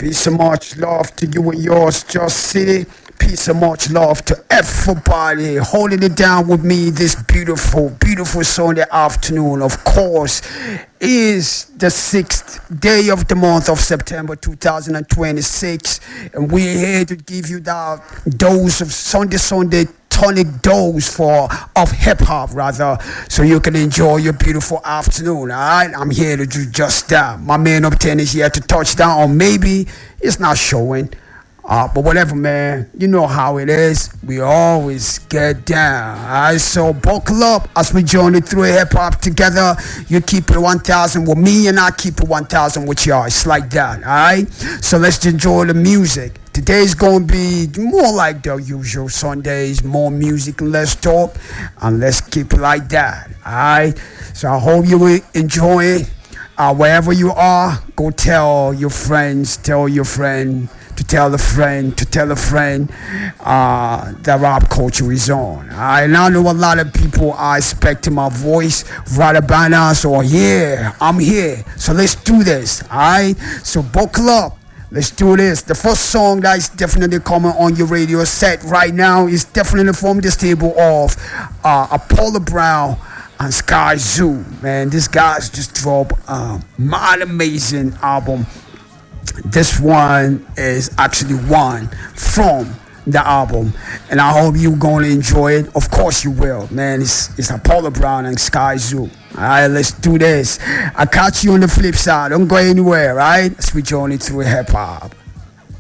Peace and much love to you and yours, Just City. Peace and much love to everybody holding it down with me this beautiful, beautiful Sunday afternoon. Of course, is the 6th day of the month of September 2026, and we're here to give you that dose of Sunday tonic dose for of hip hop rather, so you can enjoy your beautiful afternoon. All right, I'm here to do just that. My man up 10 is here to touch down, or maybe it's not showing. But whatever, man, you know how it is. We always get down. Alright, so buckle up as we journey through hip hop together. You keep it 1,000 with me, and I keep it 1,000 with y'all. It's like that, alright? So let's enjoy the music. Today's gonna be more like the usual Sundays, more music and less talk, and let's keep it like that, alright? So I hope you will enjoy it. Wherever you are, go tell your friends, tell your friend, to tell a friend, that rap culture is on. And I know a lot of people are expecting my voice right about now, so yeah, I'm here. So let's do this, alright? So buckle up. Let's do this. The first song that is definitely coming on your radio set right now is definitely from the stable of Apollo Brown and Sky Zoo. Man, this guy's just dropped a mad amazing album. This one is actually one from the album, and I hope you're gonna enjoy it. Of course you will, man. It's Apollo Brown and Sky Zoo. Alright, let's do this. I'll catch you on the flip side. Don't go anywhere, right? As we journey through hip hop.